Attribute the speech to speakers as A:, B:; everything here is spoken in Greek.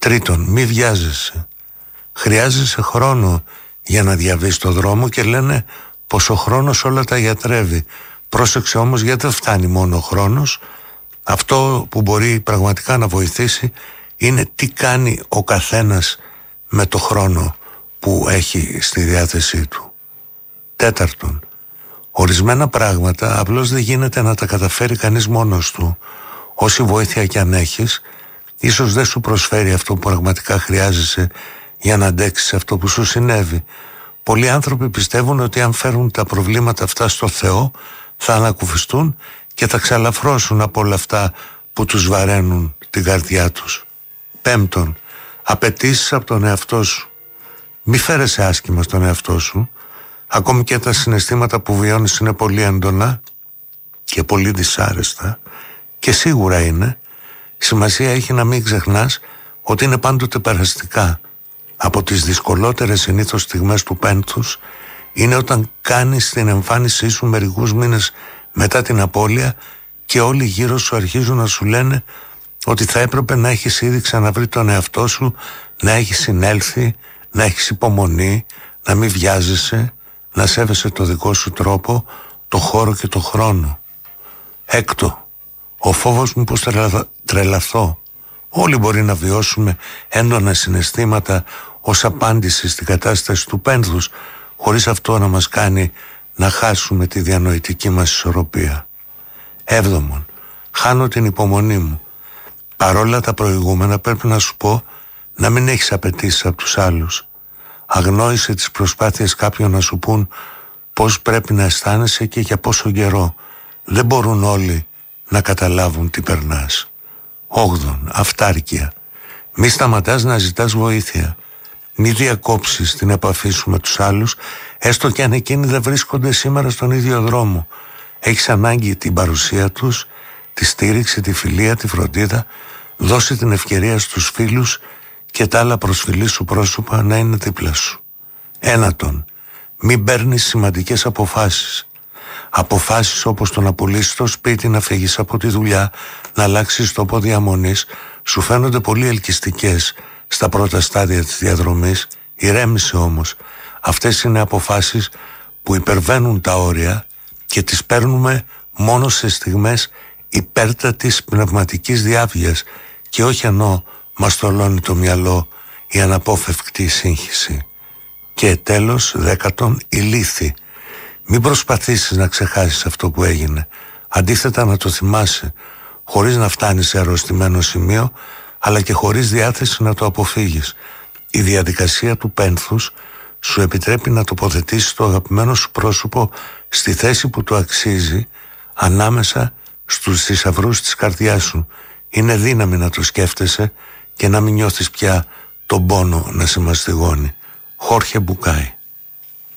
A: Τρίτον, μη βιάζεσαι. Χρειάζεσαι χρόνο για να διαβείς το δρόμο και λένε πως ο χρόνος όλα τα γιατρεύει. Πρόσεξε όμως, γιατί δεν φτάνει μόνο ο χρόνος. Αυτό που μπορεί πραγματικά να βοηθήσει είναι τι κάνει ο καθένας με το χρόνο που έχει στη διάθεσή του. Τέταρτον, ορισμένα πράγματα απλώς δεν γίνεται να τα καταφέρει κανείς μόνος του. Όση βοήθεια κι αν έχεις, ίσως δεν σου προσφέρει αυτό που πραγματικά χρειάζεσαι για να αντέξεις αυτό που σου συνέβη. Πολλοί άνθρωποι πιστεύουν ότι αν φέρουν τα προβλήματα αυτά στο Θεό θα ανακουφιστούν και θα ξαλαφρώσουν από όλα αυτά που τους βαραίνουν την καρδιά τους. Πέμπτον, απαιτήσεις από τον εαυτό σου. Μη φέρεσαι άσχημα στον εαυτό σου. Ακόμη και τα συναισθήματα που βιώνεις είναι πολύ έντονα και πολύ δυσάρεστα, και σίγουρα είναι. Σημασία έχει να μην ξεχνάς ότι είναι πάντοτε περαστικά. Από τις δυσκολότερες συνήθως στιγμές του πένθους είναι όταν κάνεις την εμφάνισή σου μερικούς μήνες μετά την απώλεια και όλοι γύρω σου αρχίζουν να σου λένε ότι θα έπρεπε να έχεις ήδη ξαναβρει τον εαυτό σου, να έχεις συνέλθει, να έχεις υπομονή, να μην βιάζεσαι, να σέβεσαι το δικό σου τρόπο, το χώρο και το χρόνο. Έκτο, ο φόβος μου πως τρελαθώ. Όλοι μπορεί να βιώσουμε έντονα συναισθήματα ως απάντηση στην κατάσταση του πένθους, χωρίς αυτό να μας κάνει να χάσουμε τη διανοητική μας ισορροπία. Έβδομον, χάνω την υπομονή μου. Παρόλα τα προηγούμενα πρέπει να σου πω να μην έχεις απαιτήσεις από τους άλλους. Αγνόησε τις προσπάθειες κάποιων να σου πούν πώς πρέπει να αισθάνεσαι και για πόσο καιρό. Δεν μπορούν όλοι να καταλάβουν τι περνάς. Όγδον, αυτάρκεια. Μη σταματάς να ζητάς βοήθεια. Μη διακόψεις την επαφή σου με τους άλλους, έστω και αν εκείνοι δεν βρίσκονται σήμερα στον ίδιο δρόμο. Έχεις ανάγκη την παρουσία τους, τη στήριξη, τη φιλία, τη φροντίδα. Δώσε την ευκαιρία στους φίλους και τα άλλα προσφυλή σου πρόσωπα να είναι δίπλα σου. Ένατον, μην παίρνεις σημαντικές αποφάσεις. Αποφάσεις όπως το να πουλήσεις το σπίτι, να φύγεις από τη δουλειά, να αλλάξεις τόπο διαμονής, σου φαίνονται πολύ ελκυστικές στα πρώτα στάδια της διαδρομής. Ηρέμησε όμως. Αυτές είναι αποφάσεις που υπερβαίνουν τα όρια και τις παίρνουμε μόνο σε στιγμές υπέρτατης πνευματικής διάβγειας και όχι ενώ μας θολώνει το μυαλό η αναπόφευκτη σύγχυση. Και τέλος, δέκατον, η λύθη. Μην προσπαθήσεις να ξεχάσεις αυτό που έγινε. Αντίθετα, να το θυμάσαι, χωρίς να φτάνεις σε αρρωστημένο σημείο, αλλά και χωρίς διάθεση να το αποφύγεις. Η διαδικασία του πένθους σου επιτρέπει να τοποθετήσεις το αγαπημένο σου πρόσωπο στη θέση που του αξίζει, ανάμεσα στους θησαυρούς της καρδιάς σου. Είναι δύναμη να το σκέφτεσαι και να μην νιώθεις πια τον πόνο να σε μαστιγώνει. Χόρχε Μπουκάι.